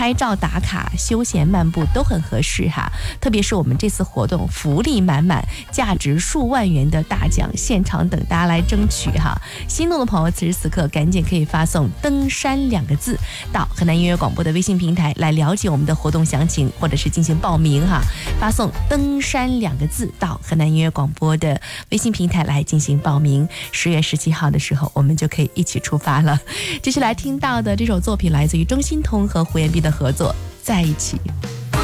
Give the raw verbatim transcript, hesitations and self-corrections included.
拍照打卡、休闲漫步都很合适哈。特别是我们这次活动福利满满，价值数万元的大奖现场等大家来争取哈。心动的朋友此时此刻赶紧可以发送登山两个字到河南音乐广播的微信平台来了解我们的活动详情，或者是进行报名哈。发送登山两个字到河南音乐广播的微信平台来进行报名。十月十七号的时候，我们就可以一起出发了。接下来听到的这首作品来自于钟欣桐和胡彦斌的合作，在一起。